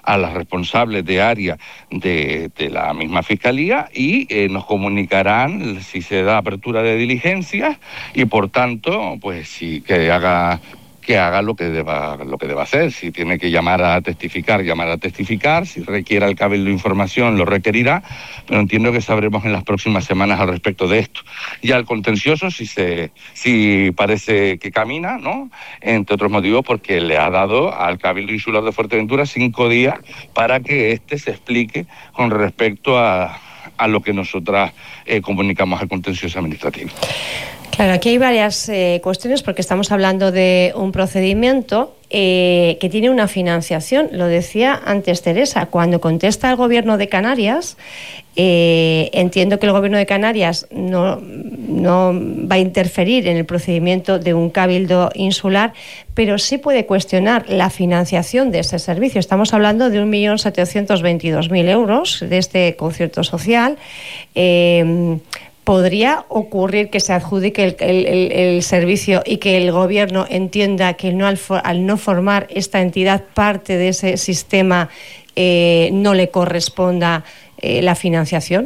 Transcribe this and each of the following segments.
a las responsables de área de la misma Fiscalía y nos comunicarán si se da apertura de diligencias y, por tanto, pues sí, que haga lo que deba hacer. Si tiene que llamar a testificar, si requiera el Cabildo información, lo requerirá, pero entiendo que sabremos en las próximas semanas al respecto de esto. Ya el contencioso si parece que camina, ¿no? Entre otros motivos porque le ha dado al Cabildo Insular de Fuerteventura 5 días para que se explique con respecto a lo que nosotras comunicamos al contencioso administrativo. Claro, aquí hay varias cuestiones porque estamos hablando de un procedimiento que tiene una financiación. Lo decía antes Teresa, cuando contesta el Gobierno de Canarias, entiendo que el Gobierno de Canarias no va a interferir en el procedimiento de un cabildo insular, pero sí puede cuestionar la financiación de ese servicio. Estamos hablando de 1.722.000 euros de este concierto social. ¿Podría ocurrir que se adjudique el servicio y que el Gobierno entienda que al no formar esta entidad parte de ese sistema no le corresponda la financiación?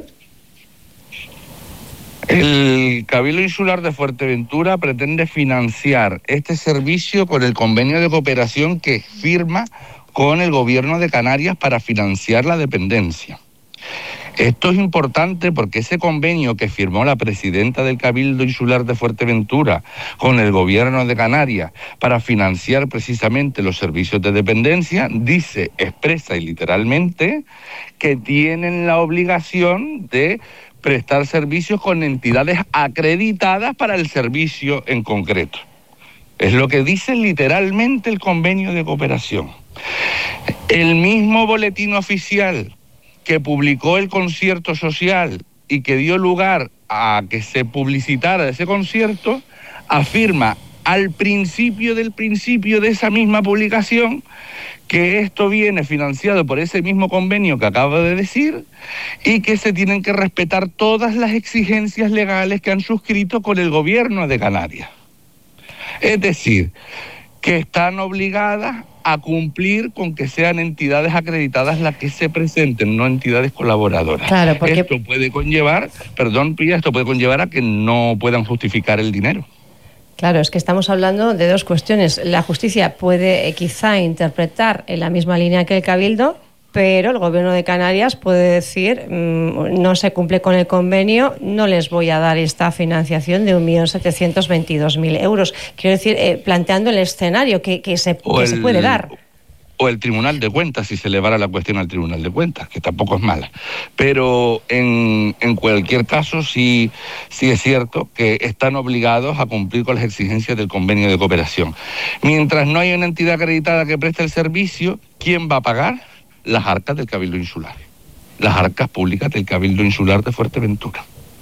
El Cabildo Insular de Fuerteventura pretende financiar este servicio con el convenio de cooperación que firma con el Gobierno de Canarias para financiar la dependencia. Esto es importante porque ese convenio que firmó la presidenta del Cabildo Insular de Fuerteventura con el Gobierno de Canarias para financiar precisamente los servicios de dependencia dice expresa y literalmente que tienen la obligación de prestar servicios con entidades acreditadas para el servicio en concreto. Es lo que dice literalmente el convenio de cooperación. El mismo boletín oficial que publicó el concierto social y que dio lugar a que se publicitara ese concierto, afirma al principio de esa misma publicación que esto viene financiado por ese mismo convenio que acabo de decir y que se tienen que respetar todas las exigencias legales que han suscrito con el Gobierno de Canarias. Es decir, que están obligadas a cumplir con que sean entidades acreditadas las que se presenten, no entidades colaboradoras. Claro, porque esto puede conllevar, a que no puedan justificar el dinero. Claro, es que estamos hablando de dos cuestiones. La justicia puede quizá interpretar en la misma línea que el Cabildo, pero el Gobierno de Canarias puede decir no se cumple con el convenio, no les voy a dar esta financiación de 1.722.000 euros. Quiero decir, planteando el escenario que se puede dar. O el Tribunal de Cuentas, si se elevara la cuestión al Tribunal de Cuentas, que tampoco es mala. Pero en cualquier caso sí es cierto que están obligados a cumplir con las exigencias del convenio de cooperación. Mientras no haya una entidad acreditada que preste el servicio, ¿quién va a pagar? Las arcas del Cabildo Insular, las arcas públicas del Cabildo Insular de Fuerteventura.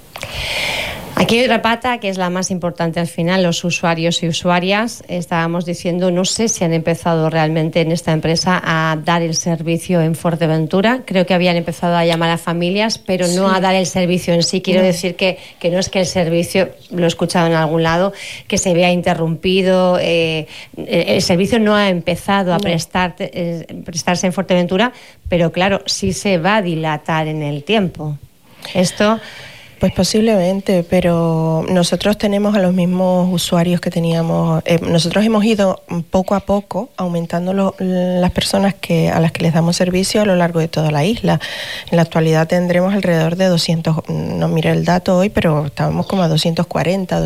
Aquí hay otra pata que es la más importante al final, los usuarios y usuarias. Estábamos diciendo, no sé si han empezado realmente en esta empresa a dar el servicio en Fuerteventura. Creo que habían empezado a llamar a familias, pero no a dar el servicio en sí. Quiero decir que no es que el servicio, lo he escuchado en algún lado, que se vea interrumpido. El servicio no ha empezado a prestarse en Fuerteventura, pero claro, sí se va a dilatar en el tiempo. Esto... Pues posiblemente, pero nosotros tenemos a los mismos usuarios que teníamos. Nosotros hemos ido poco a poco aumentando las personas a las que les damos servicio a lo largo de toda la isla. En la actualidad tendremos alrededor de 200, no miré el dato hoy, pero estábamos como a 240,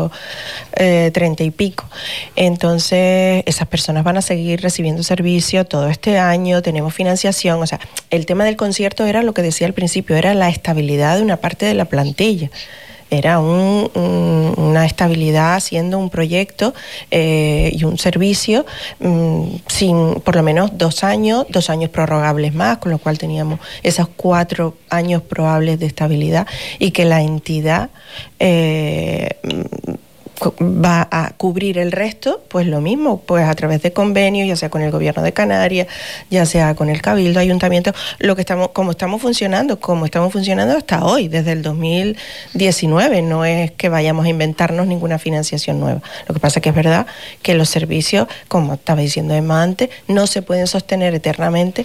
230 y pico. Entonces, esas personas van a seguir recibiendo servicio todo este año, tenemos financiación. O sea, el tema del concierto era lo que decía al principio, era la estabilidad de una parte de la plantilla. Era una estabilidad haciendo un proyecto y un servicio sin por lo menos 2 años prorrogables más, con lo cual teníamos esos 4 años probables de estabilidad y que la entidad va a cubrir el resto, pues lo mismo, pues a través de convenios, ya sea con el Gobierno de Canarias, ya sea con el Cabildo, Ayuntamiento, como estamos funcionando hasta hoy, desde el 2019, no es que vayamos a inventarnos ninguna financiación nueva. Lo que pasa es que es verdad que los servicios, como estaba diciendo Emma antes, no se pueden sostener eternamente